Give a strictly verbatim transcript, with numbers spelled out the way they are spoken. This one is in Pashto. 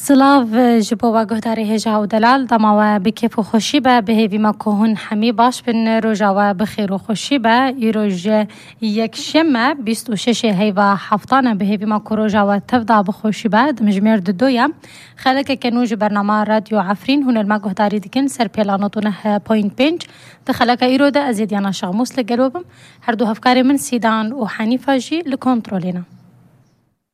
سلاف جبو و گهداری هجا و دلال دما و بکیف و خوشی با بهیوی ما کهون همی باش بن روژا و بخیر و خوشی با ایروژ یک شمه بیست و شش هیوا هفتانه بهیوی ما که روژا و تفدا بخوشی با دمجمیر ددویا خلق کنوج برنامه رادیو عفرین هون الما گهداری دیکن سر پیلانوتونه پوینت پنج دخلق ایرو ده ازیدیانا شغموس لگلوبم هر دو هفکاری من سیدان و حنیفه جی لکنترولینه